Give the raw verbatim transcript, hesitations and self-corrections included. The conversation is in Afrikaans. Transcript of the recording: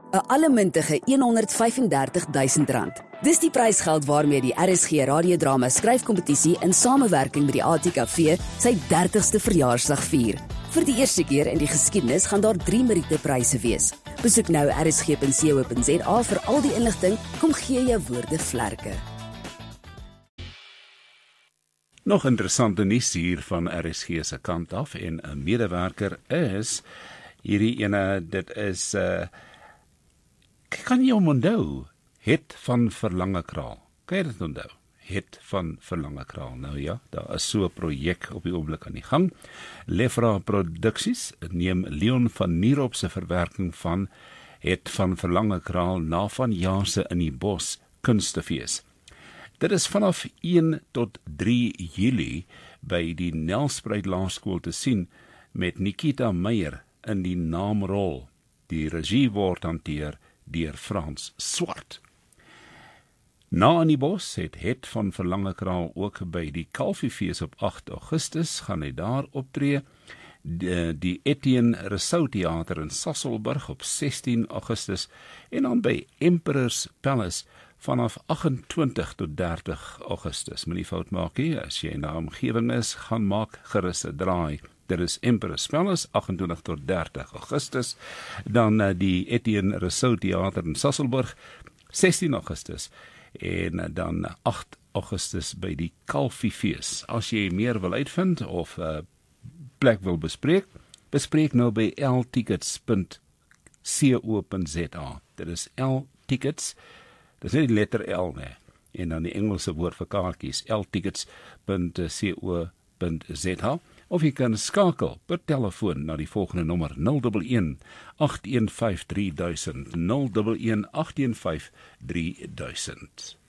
'n allemintige honderdvyfendertigduisend rand. Dis die prysgeld waarmee die R S G radiodrama skryfkompetisie in samewerking met die A T K V sy dertigste verjaarsdag vier. Vir die eerste keer in die geskiedenis gaan daar drie Meriete-pryse wees. Besoek nou r s g punt co punt z a vir al die inligting. Kom gee jou woorde vlerke. Nog interessante nuus hier van R S G se kant af en 'n medewerker is hierdie ene, dit is uh, kan jy hom onthou? Het van Verlangekraal. Kan jy dit onthou? Het van Verlangekraal. Nou ja, daar is so 'n projek op die oomblik aan die gang. Lefra Produksies neem Leon van Nierop se verwerking van Het van Verlangekraal na vanjaar se In die Bos Kunstefees. Dit is vanaf een tot drie Julie by die Nelspruit Laerskool te sien met Nikita Meyer in die naamrol. Die regie word hanteer deur Frans Swart. Na In die Bos het Het van Verlangekraal ook by die Kalfiefees op agt Augustus gaan hy daar optree. Die, die Etienne Rousseau Theater in Sasolburg op sestien Augustus en dan by Emperor's Palace vanaf agt-en-twintig tot dertig Augustus. Moenie fout maak nie, as jy in die omgewing is, gaan maak gerus 'n draai. Dit is Emperor's Palace, agt-en-twintig tot dertig Augustus. Dan uh, die Etienne Rousseau Theater in Sasolburg, sestien Augustus. En uh, dan uh, agt Augustus by die Kalfiefees. As jy meer wil uitvind of uh, plek wil bespreek, bespreek nou by l tickets punt co punt z a. Dit is L-Tickets, dit is nie die letter L nie, en dan die Engelse woord vir kaartjies, l tickets punt co punt z a, of jy kan skakel per telefoon na die volgende nommer nul een een, agt een vyf drie duisend, nul een een, agt een vyf drie duisend.